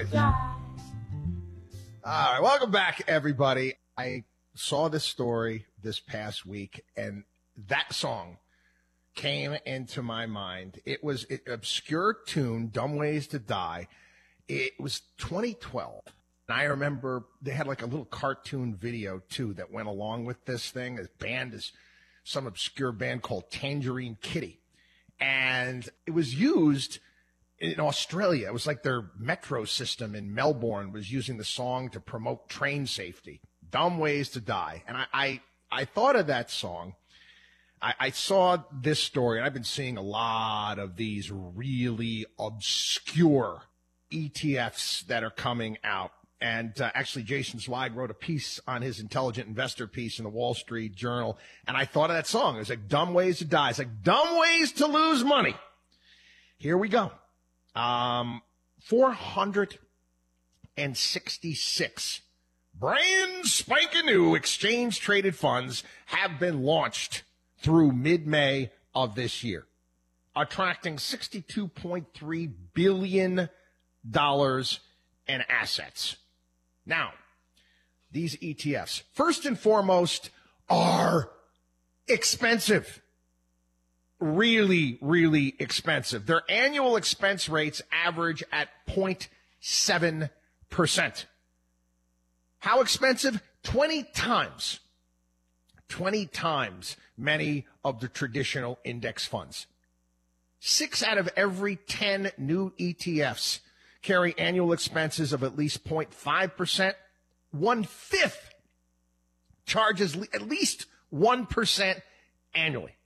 right. All right. Welcome back, everybody. I saw this story this past week, and that song came into my mind. It was an obscure tune, Dumb Ways to Die. It was 2012. And I remember they had like a little cartoon video, too, that went along with this thing. This band is some obscure band called Tangerine Kitty. And it was used in Australia. It was like their metro system in Melbourne was using the song to promote train safety. Dumb Ways to Die. And I thought of that song. I saw this story, and I've been seeing a lot of these really obscure ETFs that are coming out. And actually, Jason Zweig wrote a piece on his Intelligent Investor piece in the Wall Street Journal, and I thought of that song. It was like Dumb Ways to Die. It's like Dumb Ways to Lose Money. Here we go. 466 brand spanking new exchange traded funds have been launched through mid-May of this year, attracting $62.3 billion in assets. Now, these ETFs, first and foremost, are expensive. Really, really expensive. Their annual expense rates average at 0.7%. How expensive? 20 times many of the traditional index funds. 6 out of every 10 new ETFs carry annual expenses of at least 0.5%. 1/5 charges at least 1% annually.